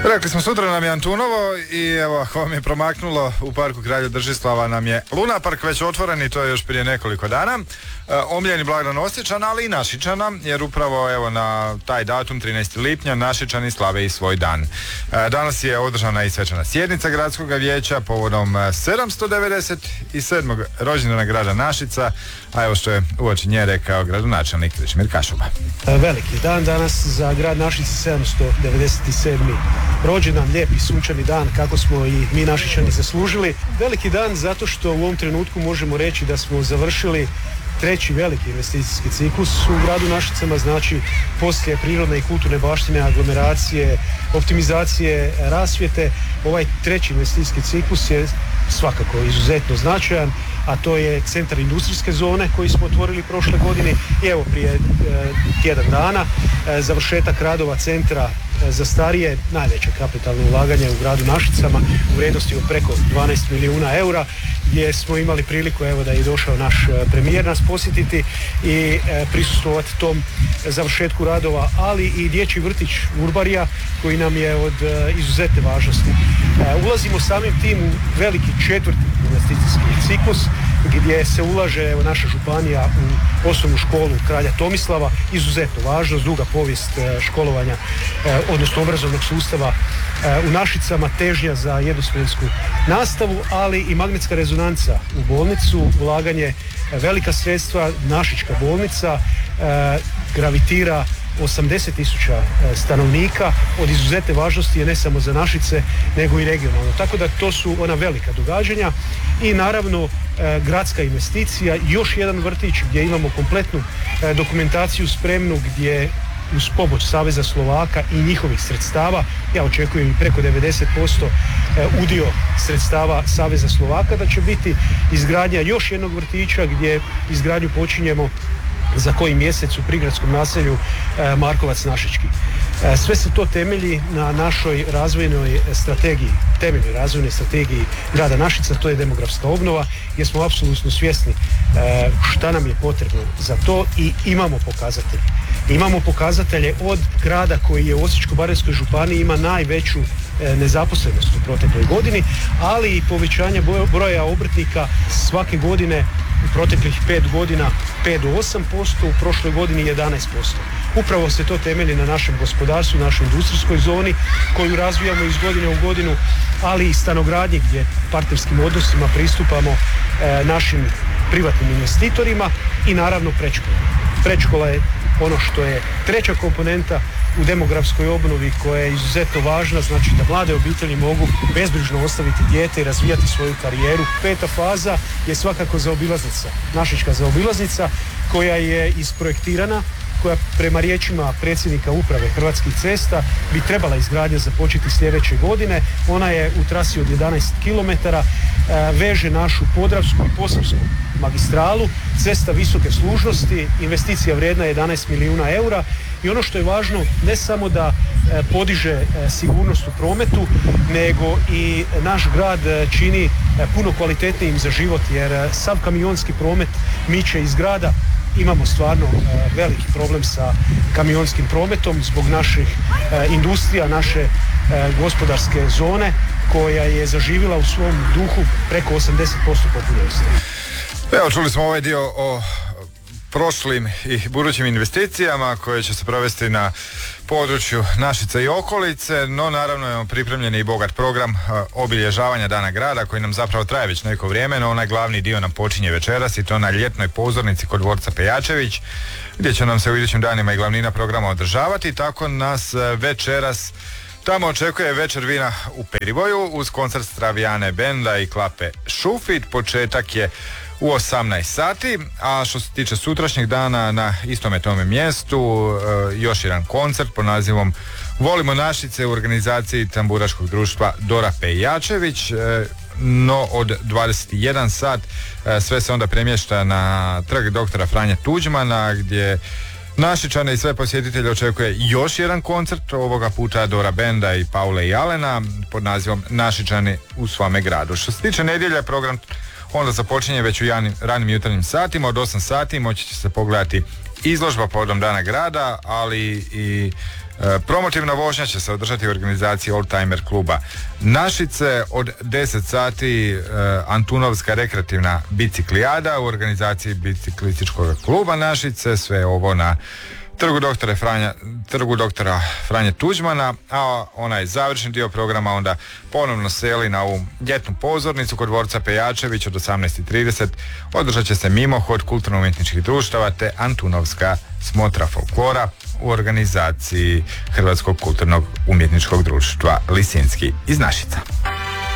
Rekli smo, sutra nam je Antunovo i evo, ako vam je promaknulo, u parku Kralja Držislava nam je Luna park već otvoren i to je još prije nekoliko dana. Omiljeni blagdan Osječana, ali i Našičana, jer upravo evo na taj datum 13. lipnja Našičani slave i svoj dan. Danas je održana i svečana sjednica gradskog vijeća povodom 797. rođendana grada Našica, a evo što je uoči nje rekao gradonačelnik Krešimir Kašuba. Veliki dan danas za grad Našice, 797. rođendan, lijepi sunčani dan kako smo i mi Našičani zaslužili. Veliki dan zato što u ovom trenutku možemo reći da smo završili treći veliki investicijski ciklus u gradu Našicama, znači poslije prirodne i kulturne baštine, aglomeracije, optimizacije rasvjete. Ovaj treći investicijski ciklus je svakako izuzetno značajan, a to je centar industrijske zone koji smo otvorili prošle godine i evo prije tjedan dana završetak radova centra za starije, najveće kapitalno ulaganje u gradu Našicama u vrijednosti od preko 12 milijuna eura, gdje smo imali priliku evo da je došao naš premijer nas posjetiti i prisustvovati tom završetku radova, ali i dječji vrtić Urbarija koji nam je od izuzetne važnosti. Ulazimo samim tim u veliki četvrti investicijski ciklus gdje se ulaže evo naša županija u osnovnu školu Kralja Tomislava, izuzetno važno, duga povijest školovanja odnosno obrazovnog sustava u Našicama, težnja za jednosmjensku nastavu, ali i magnetska rezonanca u bolnicu, ulaganje velika sredstva, Našička bolnica gravitira 80.000 stanovnika, od izuzetne važnosti je ne samo za Našice nego i regionalno, tako da to su ona velika događanja i naravno gradska investicija, još jedan vrtić gdje imamo kompletnu dokumentaciju spremnu, gdje uz pomoć Saveza Slovaka i njihovih sredstava, ja očekujem i preko 90% udio sredstava Saveza Slovaka, da će biti izgradnja još jednog vrtića gdje izgradnju počinjemo za koji mjesec u prigradskom naselju Markovac Našički. Sve se to temelji na našoj razvojnoj strategiji, temeljnoj razvojnoj strategiji grada Našica, to je demografska obnova, jer smo apsolutno svjesni šta nam je potrebno za to i imamo pokazatelje. Imamo pokazatelje od grada koji je u Osječko-baranjskoj županiji ima najveću nezaposlenost u protekloj godini, ali i povećanje broja obrtnika svake godine u proteklih 5 godina 5 do 8%, u prošloj godini 11%. Upravo se to temelji na našem gospodarstvu, našoj industrijskoj zoni koju razvijamo iz godine u godinu, ali i stanogradnji gdje partnerskim odnosima pristupamo našim privatnim investitorima i naravno predškola. Predškola je ono što je treća komponenta u demografskoj obnovi koja je izuzetno važna, znači da mlade obitelji mogu bezbrižno ostaviti dijete i razvijati svoju karijeru. Peta faza je svakako zaobilaznica, Našička zaobilaznica koja je isprojektirana, koja prema riječima predsjednika uprave Hrvatskih cesta bi trebala izgradnja započeti sljedeće godine. Ona je u trasi od 11 km, veže našu podravsku i posavsku magistralu, cesta visoke služnosti, investicija vrijedna 11 milijuna eura i ono što je važno ne samo da podiže sigurnost u prometu, nego i naš grad čini puno kvalitetnijim za život, jer sav kamionski promet miče iz grada. Imamo stvarno veliki problem sa kamionskim prometom zbog naših industrija, naše gospodarske zone koja je zaživjela u svom duhu preko 80% popunjenosti. Evo, čuli smo ovaj dio o prošlim i budućim investicijama koje će se provesti na području Našice i okolice, no naravno je pripremljen i bogat program obilježavanja Dana grada koji nam zapravo traje već neko vrijeme, no onaj glavni dio nam počinje večeras i to na ljetnoj pozornici kod dvorca Pejačević, gdje će nam se u idućim danima i glavnina programa održavati. Tako nas večeras tamo očekuje večer vina u Perivoju uz koncert Stravijane benda i klape Šufit. Početak je u 18 sati, a što se tiče sutrašnjeg dana na istome tome mjestu još jedan koncert pod nazivom Volimo Našice u organizaciji tamburaškog društva Dora Pejačević, no od 21 sat sve se onda premješta na trg doktora Franje Tuđmana, gdje Našičane i sve posjetitelje očekuje još jedan koncert, ovoga puta Dora benda i Paule i Alena pod nazivom Našičani u svome gradu. Što se tiče nedjelja, program onda započinje već u ranim jutarnjim satima, od 8 sati moći će se pogledati izložba povodom Dana grada, ali i Promotivna vožnja će se održati u organizaciji Oldtimer kluba Našice. Od 10 sati Antunovska rekreativna biciklijada u organizaciji biciklističkog kluba Našice. Sve ovo na Trgu doktora Franje Tuđmana, a onaj završni dio programa onda ponovno seli na ovu ljetnu pozornicu kod dvorca Pejačević od 18:30. Održat će se mimohod kulturno-umjetničkih društava te Antunovska smotra folklora u organizaciji Hrvatskog kulturnog umjetničkog društva Lisinski iz Našica.